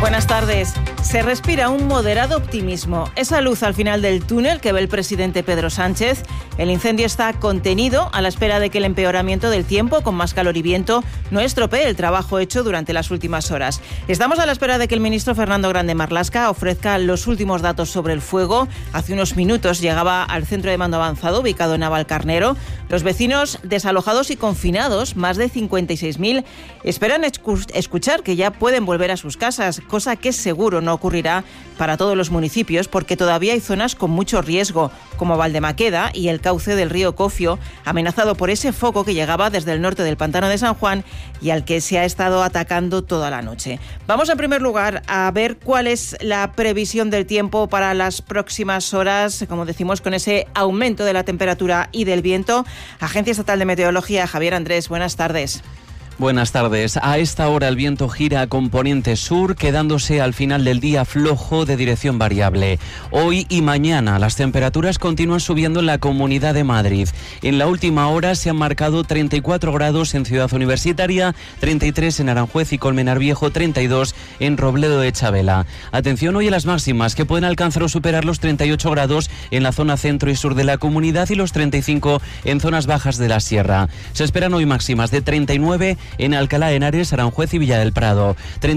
Buenas tardes. Se respira un moderado optimismo. Esa luz al final del túnel que ve el presidente Pedro Sánchez. El incendio está contenido a la espera de que el empeoramiento del tiempo, con más calor y viento, no estropee el trabajo hecho durante las últimas horas. Estamos a la espera de que el ministro Fernando Grande Marlaska ofrezca los últimos datos sobre el fuego. Hace unos minutos llegaba al centro de mando avanzado ubicado en Navalcarnero. Los vecinos desalojados y confinados, más de 56.000, esperan escuchar que ya pueden volver a sus casas, cosa que seguro no ocurrirá para todos los municipios porque todavía hay zonas con mucho riesgo, como Valdemaqueda y el cauce del río Cofio, amenazado por ese foco que llegaba desde el norte del pantano de San Juan y al que se ha estado atacando toda la noche. Vamos en primer lugar a ver cuál es la previsión del tiempo para las próximas horas, como decimos, con ese aumento de la temperatura y del viento. Agencia Estatal de Meteorología, Javier Andrés, buenas tardes. Buenas tardes. A esta hora el viento gira a componente sur, quedándose al final del día flojo de dirección variable. Hoy y mañana las temperaturas continúan subiendo en la Comunidad de Madrid. En la última hora se han marcado 34 grados en Ciudad Universitaria, 33 en Aranjuez y Colmenar Viejo, 32 en Robledo de Chavela. Atención hoy a las máximas, que pueden alcanzar o superar los 38 grados en la zona centro y sur de la comunidad y los 35 en zonas bajas de la sierra. Se esperan hoy máximas de 39 en Alcalá de Henares, Aranjuez y Villa del Prado,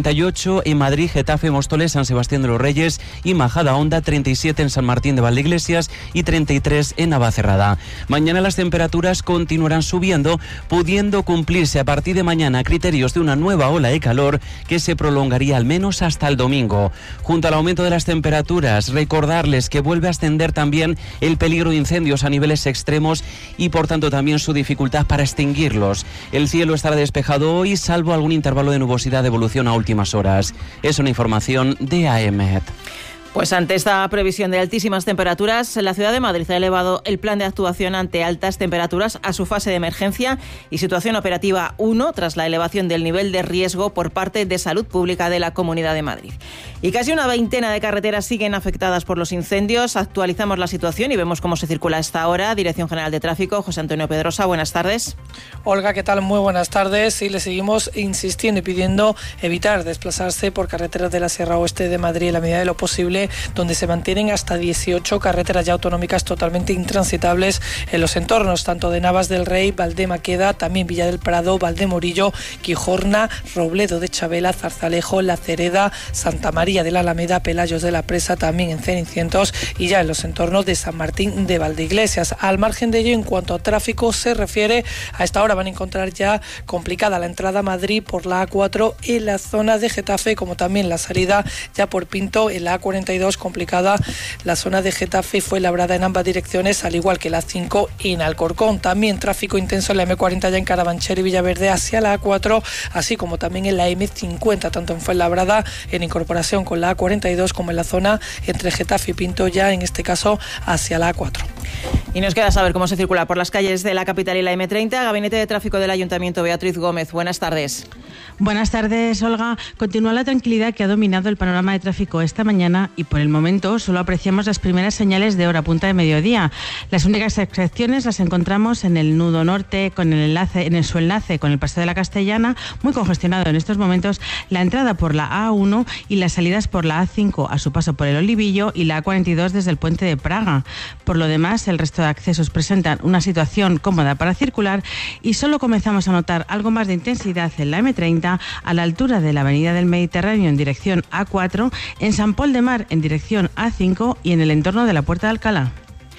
38 en Madrid, Getafe, Móstoles, San Sebastián de los Reyes y Majadahonda, 37 en San Martín de Valdeiglesias y 33 en Navacerrada. Mañana las temperaturas continuarán subiendo, pudiendo cumplirse a partir de mañana criterios de una nueva ola de calor que se prolongaría al menos hasta el domingo. Junto al aumento de las temperaturas, recordarles que vuelve a ascender también el peligro de incendios a niveles extremos y por tanto también su dificultad para extinguirlos. El cielo estará despejado hoy, salvo algún intervalo de nubosidad de evolución a últimas horas. Es una información de AEMET. Pues ante esta previsión de altísimas temperaturas, la Ciudad de Madrid ha elevado el plan de actuación ante altas temperaturas a su fase de emergencia y situación operativa 1 tras la elevación del nivel de riesgo por parte de Salud Pública de la Comunidad de Madrid. Y casi una veintena de carreteras siguen afectadas por los incendios. Actualizamos la situación y vemos cómo se circula a esta hora. Dirección General de Tráfico, José Antonio Pedrosa, buenas tardes. Olga, ¿qué tal? Muy buenas tardes. Y le seguimos insistiendo y pidiendo evitar desplazarse por carreteras de la Sierra Oeste de Madrid en la medida de lo posible, donde se mantienen hasta 18 carreteras ya autonómicas totalmente intransitables en los entornos, tanto de Navas del Rey, Valdemaqueda, también Villa del Prado, Valdemorillo, Quijorna, Robledo de Chavela, Zarzalejo, La Cereda, Santa María de la Alameda, Pelayos de la Presa, también en Cenicientos y ya en los entornos de San Martín de Valdeiglesias. Al margen de ello, en cuanto a tráfico se refiere, a esta hora van a encontrar ya complicada la entrada a Madrid por la A4 en la zona de Getafe, como también la salida ya por Pinto en la A42, complicada la zona de Getafe, fue labrada en ambas direcciones, al igual que la 5 en Alcorcón. También tráfico intenso en la M40 ya en Carabanchel y Villaverde hacia la A4, así como también en la M50, tanto en Fuenlabrada en incorporación con la A42 como en la zona entre Getafe y Pinto, ya en este caso hacia la A4. Y nos queda saber cómo se circula por las calles de la capital y la M30. Gabinete de Tráfico del Ayuntamiento, Beatriz Gómez, buenas tardes. Buenas tardes, Olga. Continúa la tranquilidad que ha dominado el panorama de tráfico esta mañana y por el momento solo apreciamos las primeras señales de hora punta de mediodía. Las únicas excepciones las encontramos en el nudo norte, con el enlace, en su enlace con el Paseo de la Castellana, muy congestionado en estos momentos, la entrada por la A1 y las salidas por la A5 a su paso por el Olivillo y la A42 desde el puente de Praga. Por lo demás, el resto de accesos presentan una situación cómoda para circular y solo comenzamos a notar algo más de intensidad en la M30 a la altura de la Avenida del Mediterráneo en dirección A4, en San Pol de Mar en dirección A5 y en el entorno de la Puerta de Alcalá.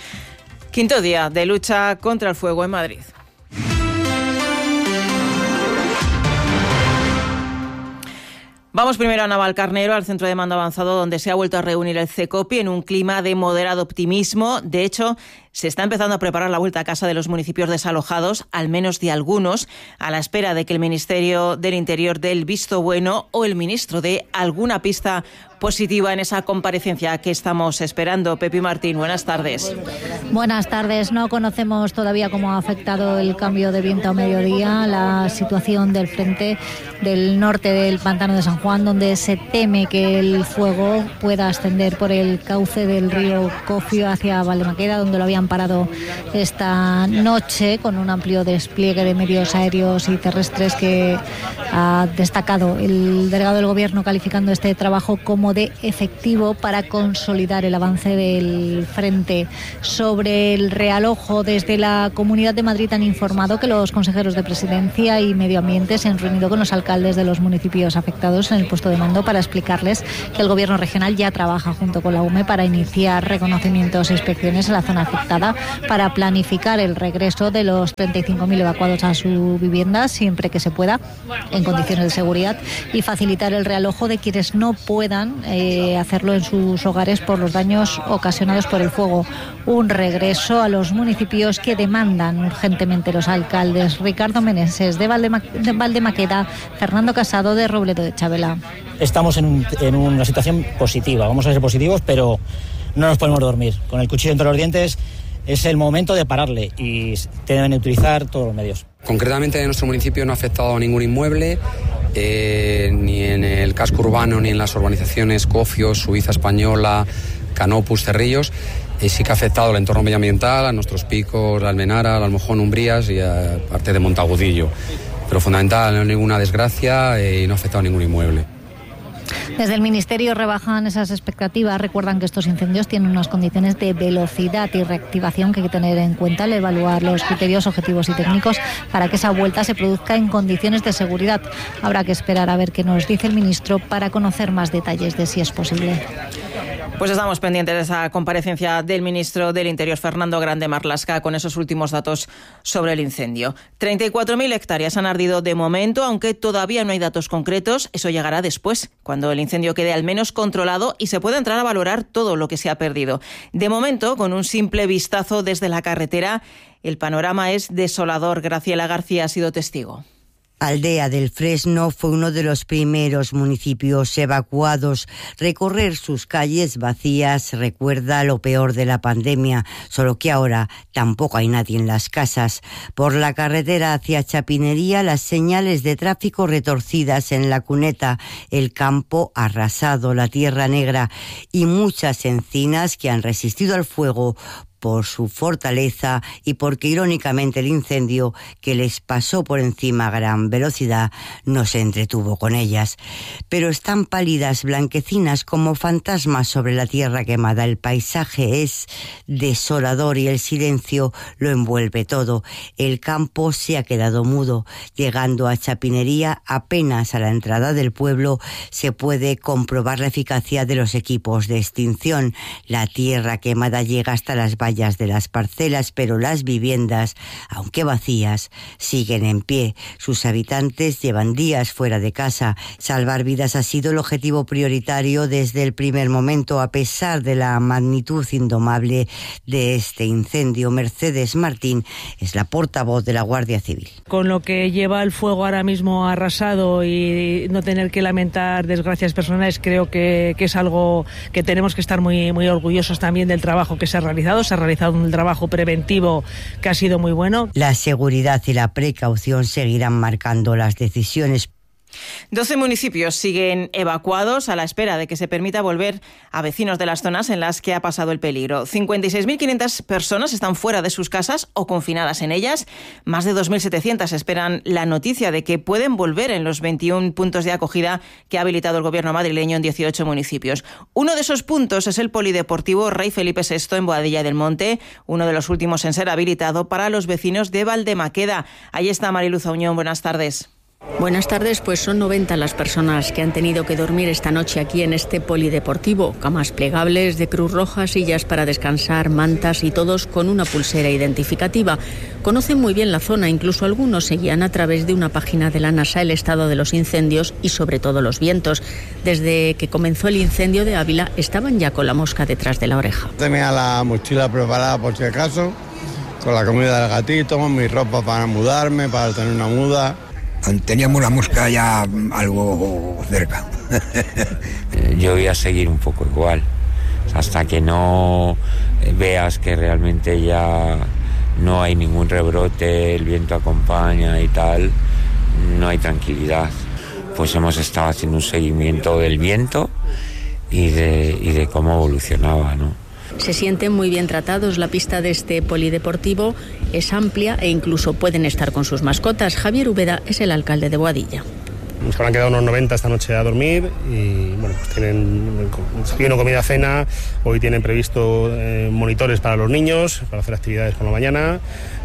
Quinto día de lucha contra el fuego en Madrid. Vamos primero a Navalcarnero, al centro de mando avanzado, donde se ha vuelto a reunir el CECOPI en un clima de moderado optimismo. De hecho, se está empezando a preparar la vuelta a casa de los municipios desalojados, al menos de algunos, a la espera de que el Ministerio del Interior dé el visto bueno o el ministro dé alguna pista positiva en esa comparecencia que estamos esperando. Pepi Martín, buenas tardes. Buenas tardes. No conocemos todavía cómo ha afectado el cambio de viento a mediodía la situación del frente del norte del pantano de San Juan, donde se teme que el fuego pueda ascender por el cauce del río Cofio hacia Valdemaqueda, donde lo habían han parado esta noche con un amplio despliegue de medios aéreos y terrestres que ha destacado el delegado del Gobierno, calificando este trabajo como de efectivo para consolidar el avance del frente. Sobre el realojo, desde la Comunidad de Madrid han informado que los consejeros de Presidencia y Medio Ambiente se han reunido con los alcaldes de los municipios afectados en el puesto de mando para explicarles que el Gobierno regional ya trabaja junto con la UME para iniciar reconocimientos e inspecciones en la zona afectada para planificar el regreso de los 35.000 evacuados a su vivienda siempre que se pueda, en condiciones de seguridad, y facilitar el realojo de quienes no puedan hacerlo en sus hogares por los daños ocasionados por el fuego. Un regreso a los municipios que demandan urgentemente los alcaldes. Ricardo Meneses de Valdemaqueda, Fernando Casado de Robledo de Chabela. Estamos en una situación positiva, vamos a ser positivos, pero no nos podemos dormir. Con el cuchillo entre los dientes es el momento de pararle y deben utilizar todos los medios. Concretamente en nuestro municipio no ha afectado a ningún inmueble, ni en el casco urbano ni en las urbanizaciones Cofios, Suiza Española, Canopus, Cerrillos. Sí que ha afectado al entorno medioambiental, a nuestros picos, a Almenara, a Almojón, Umbrías y a parte de Montagudillo. Pero fundamental, no hay ninguna desgracia y no ha afectado a ningún inmueble. Desde el Ministerio rebajan esas expectativas. Recuerdan que estos incendios tienen unas condiciones de velocidad y reactivación que hay que tener en cuenta al evaluar los criterios objetivos y técnicos para que esa vuelta se produzca en condiciones de seguridad. Habrá que esperar a ver qué nos dice el ministro para conocer más detalles de si es posible. Pues estamos pendientes de esa comparecencia del ministro del Interior, Fernando Grande Marlaska, con esos últimos datos sobre el incendio. 34.000 hectáreas han ardido de momento, aunque todavía no hay datos concretos. Eso llegará después, cuando el incendio quede al menos controlado y se pueda entrar a valorar todo lo que se ha perdido. De momento, con un simple vistazo desde la carretera, el panorama es desolador. Graciela García ha sido testigo. Aldea del Fresno fue uno de los primeros municipios evacuados. Recorrer sus calles vacías recuerda lo peor de la pandemia, solo que ahora tampoco hay nadie en las casas. Por la carretera hacia Chapinería, las señales de tráfico retorcidas en la cuneta, el campo arrasado, la tierra negra y muchas encinas que han resistido al fuego por su fortaleza y porque irónicamente el incendio que les pasó por encima a gran velocidad no se entretuvo con ellas. Pero están pálidas, blanquecinas como fantasmas sobre la tierra quemada. El paisaje es desolador y el silencio lo envuelve todo. El campo se ha quedado mudo. Llegando a Chapinería, apenas a la entrada del pueblo, se puede comprobar la eficacia de los equipos de extinción. La tierra quemada llega hasta las vallas de las parcelas, pero las viviendas, aunque vacías, siguen en pie. Sus habitantes llevan días fuera de casa. Salvar vidas ha sido el objetivo prioritario desde el primer momento, a pesar de la magnitud indomable de este incendio. Mercedes Martín es la portavoz de la Guardia Civil. Con lo que lleva el fuego ahora mismo arrasado y no tener que lamentar desgracias personales, creo que es algo que tenemos que estar muy, muy orgullosos también del trabajo que se ha realizado. Se ha realizado un trabajo preventivo que ha sido muy bueno. La seguridad y la precaución seguirán marcando las decisiones. 12 municipios siguen evacuados a la espera de que se permita volver a vecinos de las zonas en las que ha pasado el peligro. 56.500 personas están fuera de sus casas o confinadas en ellas. Más de 2.700 esperan la noticia de que pueden volver en los 21 puntos de acogida que ha habilitado el gobierno madrileño en 18 municipios. Uno de esos puntos es el polideportivo Rey Felipe VI en Boadilla del Monte, uno de los últimos en ser habilitado para los vecinos de Valdemaqueda. Ahí está Mariluz Auñón, buenas tardes. Buenas tardes, pues son 90 las personas que han tenido que dormir esta noche aquí en este polideportivo. Camas plegables de Cruz Roja, sillas para descansar, mantas y todos con una pulsera identificativa. Conocen muy bien la zona, incluso algunos seguían a través de una página de la NASA el estado de los incendios y sobre todo los vientos. Desde que comenzó el incendio de Ávila estaban ya con la mosca detrás de la oreja. Tenía la mochila preparada por si acaso, con la comida del gatito, mi ropa para mudarme, para tener una muda. Teníamos la mosca ya algo cerca. Yo voy a seguir un poco igual, hasta que no veas que realmente ya no hay ningún rebrote, el viento acompaña y tal, no hay tranquilidad. Pues hemos estado haciendo un seguimiento del viento y de cómo evolucionaba, ¿no? se sienten muy bien tratados. La pista de este polideportivo es amplia e incluso pueden estar con sus mascotas. Javier Úbeda es el alcalde de Boadilla. Se habrán quedado unos 90 esta noche a dormir y bueno, pues tienen desayuno, comida, cena. Hoy tienen previsto monitores para los niños, para hacer actividades por la mañana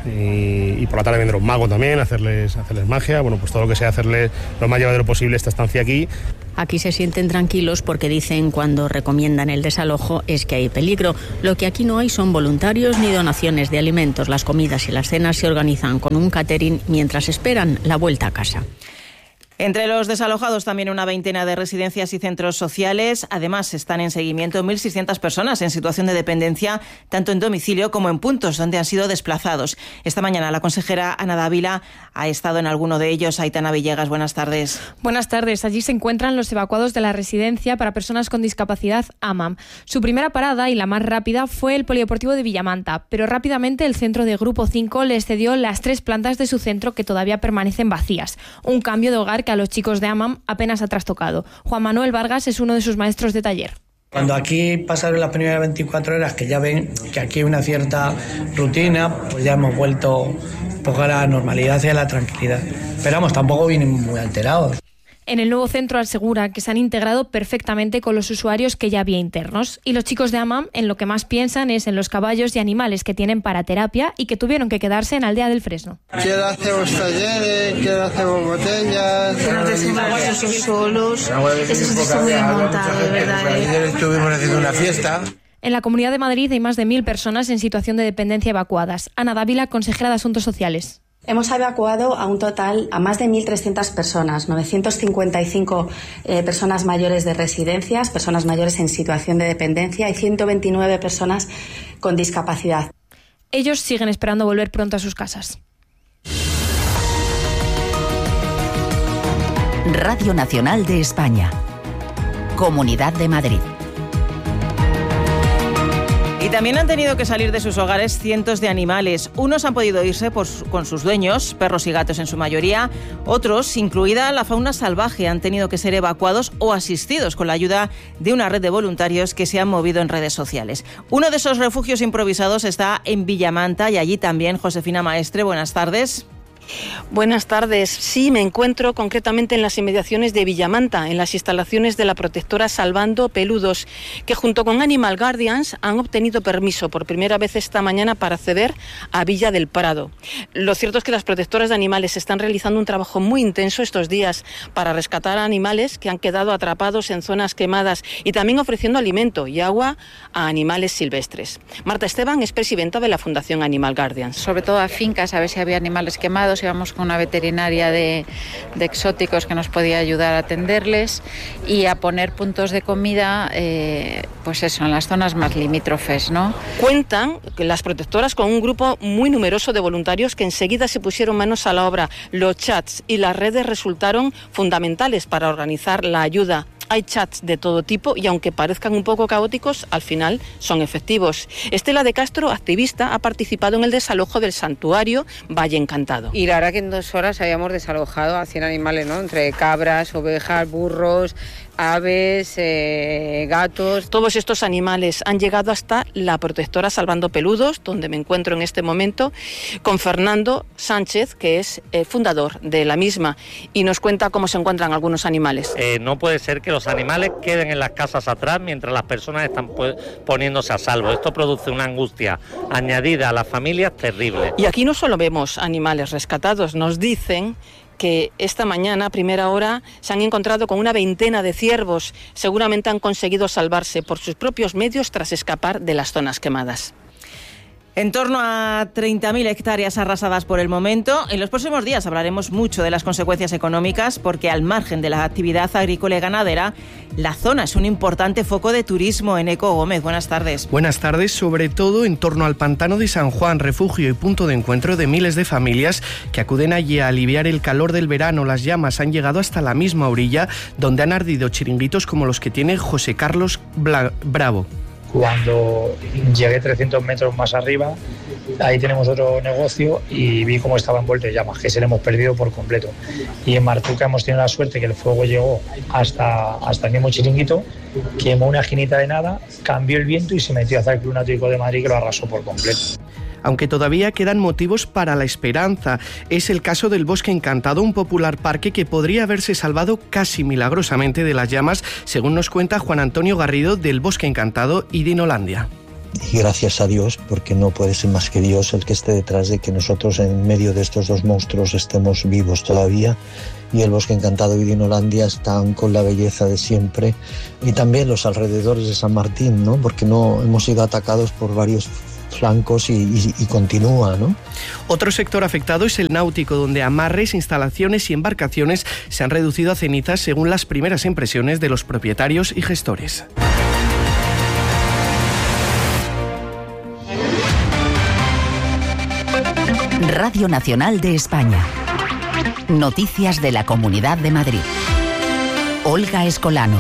y por la tarde vendrá un mago también a hacerles magia. Bueno, pues todo lo que sea hacerles lo más llevadero posible esta estancia aquí. Aquí se sienten tranquilos porque dicen cuando recomiendan el desalojo es que hay peligro. Lo que aquí no hay son voluntarios ni donaciones de alimentos. Las comidas y las cenas se organizan con un catering mientras esperan la vuelta a casa. Entre los desalojados también una veintena de residencias y centros sociales. Además, están en seguimiento 1.600 personas en situación de dependencia, tanto en domicilio como en puntos donde han sido desplazados. Esta mañana la consejera Ana Dávila ha estado en alguno de ellos. Aitana Villegas, buenas tardes. Buenas tardes. Allí se encuentran los evacuados de la residencia para personas con discapacidad AMAM. Su primera parada y la más rápida fue el polideportivo de Villamanta, pero rápidamente el centro de Grupo 5 les cedió las 3 plantas de su centro que todavía permanecen vacías. Un cambio de hogar que a los chicos de AMAM apenas ha trastocado. Juan Manuel Vargas es uno de sus maestros de taller. Cuando aquí pasaron las primeras 24 horas, que ya ven que aquí hay una cierta rutina, pues ya hemos vuelto un poco a la normalidad y a la tranquilidad. Pero vamos, tampoco vienen muy alterados. En el nuevo centro asegura que se han integrado perfectamente con los usuarios que ya había internos. Y los chicos de AMAM en lo que más piensan es en los caballos y animales que tienen para terapia y que tuvieron que quedarse en Aldea del Fresno. Quiero hacer talleres, quiero hacer botellas. Los desembarcos son solos, eso se está muy bien montado, de verdad. Ayer estuvimos haciendo una fiesta. En la Comunidad de Madrid hay más de 1.000 personas en situación de dependencia evacuadas. Ana Dávila, consejera de Asuntos Sociales. Hemos evacuado a más de 1.300 personas, 955 personas mayores de residencias, personas mayores en situación de dependencia y 129 personas con discapacidad. Ellos siguen esperando volver pronto a sus casas. Radio Nacional de España. Comunidad de Madrid. Y también han tenido que salir de sus hogares cientos de animales. Unos han podido irse con sus dueños, perros y gatos en su mayoría. Otros, incluida la fauna salvaje, han tenido que ser evacuados o asistidos con la ayuda de una red de voluntarios que se han movido en redes sociales. Uno de esos refugios improvisados está en Villamanta y allí también Josefina Maestre. Buenas tardes. Buenas tardes. Sí, me encuentro concretamente en las inmediaciones de Villamanta, en las instalaciones de la protectora Salvando Peludos, que junto con Animal Guardians han obtenido permiso por primera vez esta mañana para acceder a Villa del Prado. Lo cierto es que las protectoras de animales están realizando un trabajo muy intenso estos días para rescatar a animales que han quedado atrapados en zonas quemadas y también ofreciendo alimento y agua a animales silvestres. Marta Esteban es presidenta de la Fundación Animal Guardians. Sobre todo a fincas, a ver si había animales quemados. Íbamos con una veterinaria de exóticos que nos podía ayudar a atenderles y a poner puntos de comida, pues eso, en las zonas más limítrofes, ¿no? Cuentan que las protectoras con un grupo muy numeroso de voluntarios que enseguida se pusieron manos a la obra. Los chats y las redes resultaron fundamentales para organizar la ayuda. Hay chats de todo tipo y aunque parezcan un poco caóticos, al final son efectivos. Estela de Castro, activista, ha participado en el desalojo del santuario Valle Encantado. Y la verdad que en 2 horas habíamos desalojado a 100 animales, ¿no? Entre cabras, ovejas, burros, aves, gatos. Todos estos animales han llegado hasta la protectora Salvando Peludos, donde me encuentro en este momento, con Fernando Sánchez, que es fundador de la misma, y nos cuenta cómo se encuentran algunos animales. No puede ser que los animales queden en las casas atrás mientras las personas están poniéndose a salvo. Esto produce una angustia añadida a las familias terrible. Y aquí no solo vemos animales rescatados, nos dicen que esta mañana, a primera hora, se han encontrado con una veintena de ciervos. Seguramente han conseguido salvarse por sus propios medios tras escapar de las zonas quemadas. En torno a 30.000 hectáreas arrasadas por el momento. En los próximos días hablaremos mucho de las consecuencias económicas porque al margen de la actividad agrícola y ganadera, la zona es un importante foco de turismo. Eneco Gómez, buenas tardes. Buenas tardes, sobre todo en torno al Pantano de San Juan, refugio y punto de encuentro de miles de familias que acuden allí a aliviar el calor del verano. Las llamas han llegado hasta la misma orilla donde han ardido chiringuitos como los que tiene José Carlos Bravo. Cuando llegué 300 metros más arriba, ahí tenemos otro negocio y vi cómo estaba envuelto en llamas, que se le hemos perdido por completo. Y en Martuca hemos tenido la suerte que el fuego llegó hasta el mismo chiringuito, quemó una esquinita de nada, cambió el viento y se metió hacia el Club Náutico de Madrid, que lo arrasó por completo. Aunque todavía quedan motivos para la esperanza. Es el caso del Bosque Encantado, un popular parque que podría haberse salvado casi milagrosamente de las llamas, según nos cuenta Juan Antonio Garrido del Bosque Encantado y Dinolandia. Y gracias a Dios, porque no puede ser más que Dios el que esté detrás de que nosotros en medio de estos dos monstruos estemos vivos todavía, y el Bosque Encantado y Dinolandia están con la belleza de siempre, y también los alrededores de San Martín, ¿no? Porque no hemos sido atacados por varios flancos y continúa, ¿no? Otro sector afectado es el náutico, donde amarres, instalaciones y embarcaciones se han reducido a cenizas según las primeras impresiones de los propietarios y gestores. Radio Nacional de España. Noticias de la Comunidad de Madrid. Olga Escolano.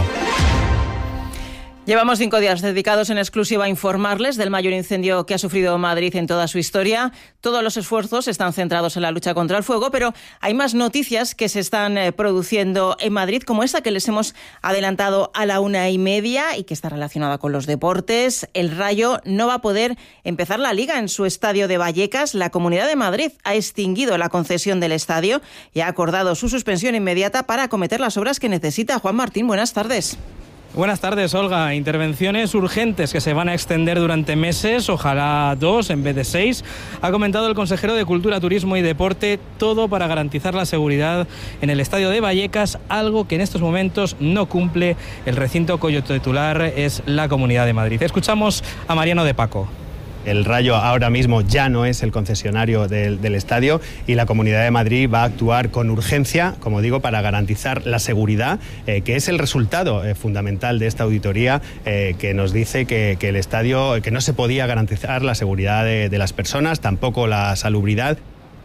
Llevamos 5 días dedicados en exclusiva a informarles del mayor incendio que ha sufrido Madrid en toda su historia. Todos los esfuerzos están centrados en la lucha contra el fuego, pero hay más noticias que se están produciendo en Madrid, como esta que les hemos adelantado a la 1:30 y que está relacionada con los deportes. El Rayo no va a poder empezar la Liga en su estadio de Vallecas. La Comunidad de Madrid ha extinguido la concesión del estadio y ha acordado su suspensión inmediata para acometer las obras que necesita. Juan Martín, buenas tardes. Buenas tardes, Olga. Intervenciones urgentes que se van a extender durante meses, ojalá 2 en vez de 6, ha comentado el consejero de Cultura, Turismo y Deporte, todo para garantizar la seguridad en el estadio de Vallecas, algo que en estos momentos no cumple el recinto cuyo titular es la Comunidad de Madrid. Escuchamos a Mariano de Paco. El Rayo ahora mismo ya no es el concesionario del estadio y la Comunidad de Madrid va a actuar con urgencia, como digo, para garantizar la seguridad, que es el resultado fundamental de esta auditoría, que nos dice que el estadio, que no se podía garantizar la seguridad de las personas, tampoco la salubridad.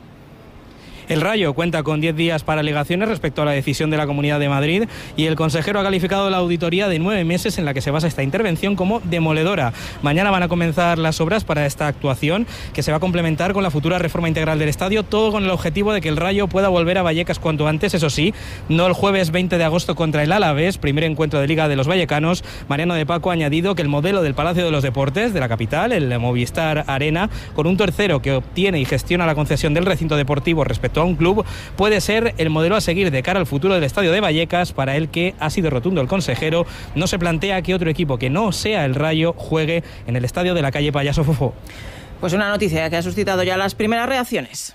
El Rayo cuenta con 10 días para alegaciones respecto a la decisión de la Comunidad de Madrid y el consejero ha calificado la auditoría de 9 meses en la que se basa esta intervención como demoledora. Mañana van a comenzar las obras para esta actuación, que se va a complementar con la futura reforma integral del estadio, todo con el objetivo de que el Rayo pueda volver a Vallecas cuanto antes, eso sí, no el jueves 20 de agosto contra el Alavés, primer encuentro de Liga de los vallecanos. Mariano de Paco ha añadido que el modelo del Palacio de los Deportes de la capital, el Movistar Arena, con un tercero que obtiene y gestiona la concesión del recinto deportivo respecto a un club, puede ser el modelo a seguir de cara al futuro del estadio de Vallecas, para el que ha sido rotundo el consejero. No se plantea que otro equipo que no sea el Rayo juegue en el estadio de la calle Payaso Fofó. Pues una noticia que ha suscitado ya las primeras reacciones.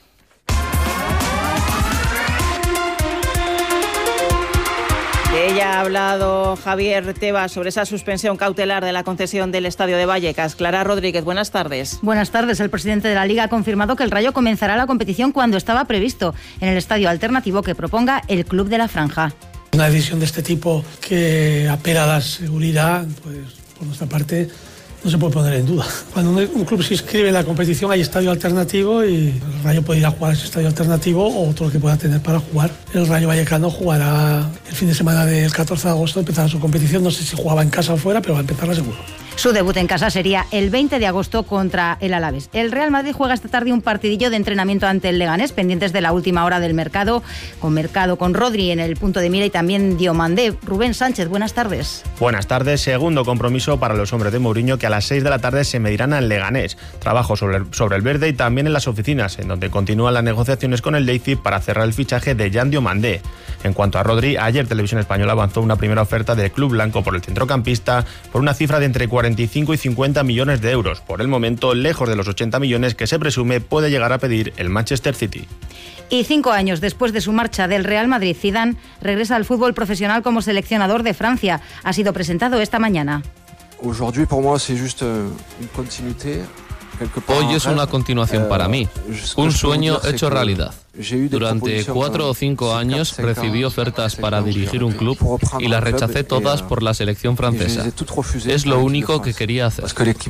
De ella ha hablado Javier Tebas sobre esa suspensión cautelar de la concesión del estadio de Vallecas. Clara Rodríguez, buenas tardes. Buenas tardes. El presidente de la Liga ha confirmado que el Rayo comenzará la competición cuando estaba previsto, en el estadio alternativo que proponga el Club de la Franja. Una decisión de este tipo que apela a la seguridad, pues por nuestra parte no se puede poner en duda. Cuando un club se inscribe en la competición hay estadio alternativo y el Rayo puede ir a jugar a ese estadio alternativo o otro que pueda tener para jugar. El Rayo Vallecano jugará el fin de semana del 14 de agosto, empezará su competición. No sé si jugaba en casa o fuera, pero va a empezarla seguro. Su debut en casa sería el 20 de agosto contra el Alavés. El Real Madrid juega esta tarde un partidillo de entrenamiento ante el Leganés, pendientes de la última hora del mercado, con Rodri en el punto de mira y también Diomandé. Rubén Sánchez, buenas tardes. Buenas tardes. Segundo compromiso para los hombres de Mourinho, que a las 6 de la tarde se medirán al Leganés. Trabajo sobre el verde y también en las oficinas, en donde continúan las negociaciones con el Leipzig para cerrar el fichaje de Jan Diomandé. En cuanto a Rodri, ayer Televisión Española avanzó una primera oferta del club blanco por el centrocampista por una cifra de entre 45 y 50 millones de euros. Por el momento, lejos de los 80 millones que se presume puede llegar a pedir el Manchester City. Y 5 años después de su marcha del Real Madrid, Zidane regresa al fútbol profesional como seleccionador de Francia. Ha sido presentado esta mañana. Aujourd'hui, pour moi, c'est juste une continuité. Hoy es una continuación para mí, un sueño hecho realidad. Durante 4 o 5 años recibí ofertas para dirigir un club y las rechacé todas por la selección francesa. Es lo único que quería hacer.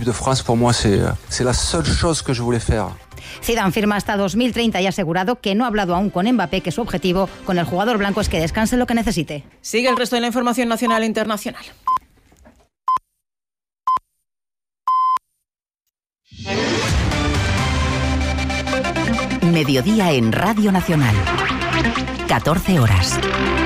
Zidane firma hasta 2030 y ha asegurado que no ha hablado aún con Mbappé, que su objetivo con el jugador blanco es que descanse lo que necesite. Sigue el resto de la información nacional e internacional. Mediodía en Radio Nacional. 14 horas.